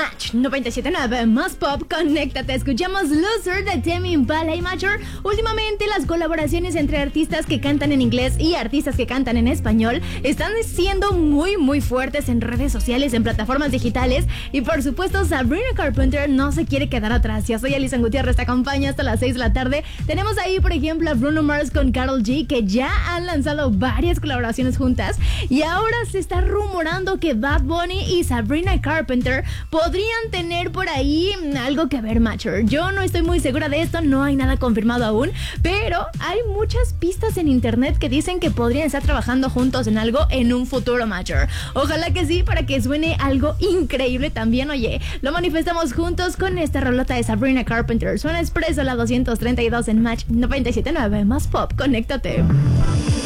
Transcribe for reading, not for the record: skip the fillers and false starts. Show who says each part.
Speaker 1: Match 97.9 más pop, conéctate. Escuchamos Loser de Tame Impala y Mature. Últimamente las colaboraciones entre artistas que cantan en inglés y artistas que cantan en español están siendo muy fuertes en redes sociales, en plataformas digitales. Y por supuesto Sabrina Carpenter no se quiere quedar atrás. Yo soy Alison Gutiérrez, te acompaño hasta las 6 de la tarde. Tenemos ahí por ejemplo a Bruno Mars con Karol G, que ya han lanzado varias colaboraciones juntas. Y ahora se está rumorando que Bad Bunny y Sabrina Carpenter podrían tener por ahí algo que ver, Mature. Yo no estoy muy segura de esto, no hay nada confirmado aún, pero hay muchas pistas en internet que dicen que podrían estar trabajando juntos en algo en un futuro, Mature. Ojalá que sí, para que suene algo increíble también. Oye, lo manifestamos juntos con esta rolota de Sabrina Carpenter. Suena Expreso, la 232 en Match 97.9 más pop. Conéctate.